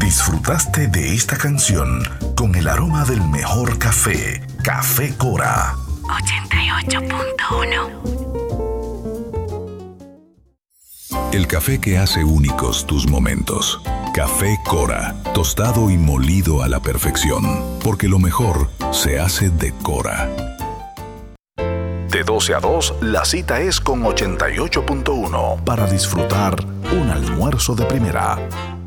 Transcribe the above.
Disfrutaste de esta canción con el aroma del mejor café, Café Cora. 88.1. El café que hace únicos tus momentos. Café Cora, tostado y molido a la perfección, porque lo mejor se hace de Cora. De 12 a 2, la cita es con 88.1 para disfrutar un almuerzo de primera.